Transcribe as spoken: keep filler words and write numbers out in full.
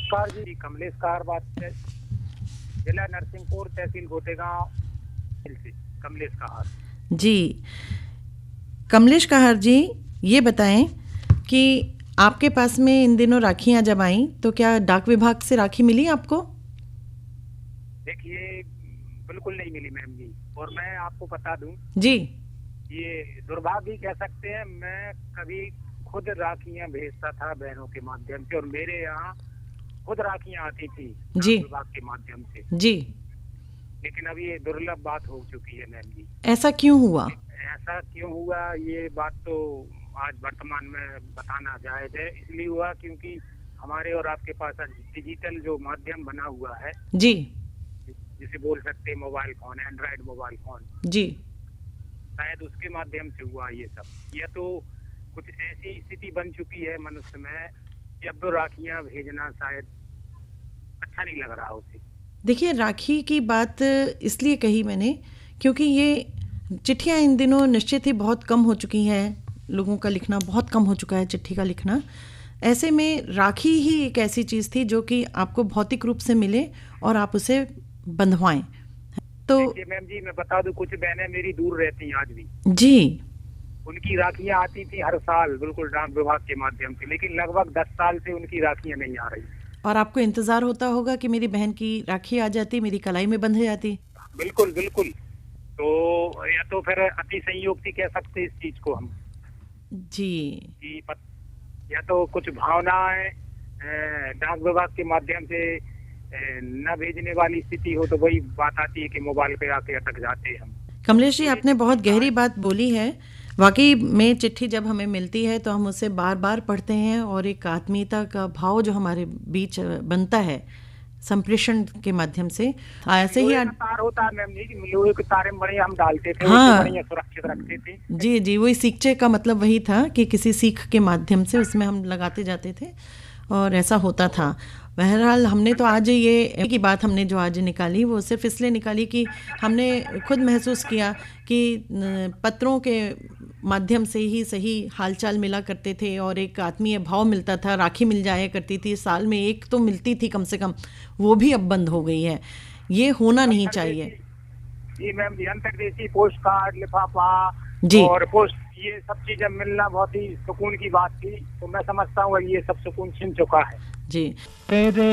नमस्कार जी, कमलेश कहार बात है, जिला नरसिंहपुर, तहसील गोतेगांव से कमलेश कहार। जी कमलेश कहार जी, ये बताएं कि आपके पास में इन दिनों राखियां जब आईं तो क्या डाक विभाग से राखी मिली आपको? देखिए, बिल्कुल नहीं मिली मैम जी। और मैं आपको बता दूं जी, ये दुर्भाग्य ही कह सकते हैं, मैं कभी खुद राखियां भेजता था बहनों के माध्यम से, और मेरे यहाँ खुद राखियां आती थी जी, डाक विभाग के माध्यम से। जी। लेकिन अब ये दुर्लभ बात हो चुकी है मैम जी। ऐसा क्यों हुआ? ऐसा क्यों हुआ, ये बात तो आज वर्तमान में बताना जायज है। इसलिए हुआ क्योंकि हमारे और आपके पास डिजिटल जो माध्यम बना हुआ है, जी, जिसे बोल सकते हैं mobile phone, Android mobile phone, जी। शायद उसके माध्यम से हुआ ये सब। यह तो कुछ ऐसी स्थिति बन चुकी है मनुष्य में कि अब तो राखियां भेजना शायद अच्छा नहीं लग रहा उसे। देखिए, राखी की बात इसलिए कही मैंने क्योंकि ये चिट्ठियां इन दिनों निश्चित ही बहुत कम हो चुकी हैं। लोगों का लिखना बहुत कम हो चुका है, चिट्ठी का लिखना। ऐसे में राखी ही एक ऐसी चीज़ थी जो कि आपको भौतिक रूप से मिले और आप उसे बंधवाएं। तो देखिए मैम जी, मैं बता दूं, कुछ बहनें मेरी दूर रहती हैं आज भी। जी, उनकी राखियां आती थी हर साल बिल्कुल डाक विभाग के माध्यम से, लेकिन लगभग दस साल से उनकी राखियां नहीं आ रही। और आपको इंतज़ार होता होगा कि मेरी बहन की राखी आ जाती, मेरी कलाई में बंध जाती। बिल्कुल बिल्कुल। तो या तो फिर अति संयोक्ति कह सकते हैं इस चीज को हम जी, कि पत- या तो कुछ भावनाएं अ, डाक विभाग के माध्यम से अ, न भेजने वाली स्थिति हो, तो वही बात आती है कि मोबाइल पे आके अटक जाते हैं हम। कमलेश जी, तो ये आपने बहुत चीज़ गहरी है। बात बोली है। वाकई में चिट्ठी जब हमें मिलती है तो हम उसे बार बार पढ़ते हैं और एक आत्मीयता का भाव जो हमारे बीच बनता है संप्रेषण के माध्यम से, ऐसे ही लोहे आ... का तार होता है मैम जी, कि लोहे के तारे में बढ़िया हम डालते थे, उसे हाँ, बढ़िया सुरक्षित रखते थे। जी जी, वही सीखचे का मतलब वही था कि किसी सीख के माध्यम से उसमें हम लगाते जाते थे और ऐसा होता था। बहरहाल, हमने तो आज ये की बात हमने जो आज निकाली वो सिर्फ इसलिए निकाली कि हमने खुद महसूस किया कि पत्रों के माध्यम से ही सही हालचाल मिला करते थे और एक आत्मीय भाव मिलता था। राखी मिल जाया करती थी, साल में एक तो मिलती थी कम से कम, वो भी अब बंद हो गई है। ये होना नहीं चाहिए। जी मैम जी, अंतर्देशीय पोस्ट कार्ड, लिफाफा जी, और पोस्ट, ये सब चीजें मिलना बहुत ही सुकून की बात थी। तो मैं समझता हूँ ये सब सुकून छिन चुका है। जी।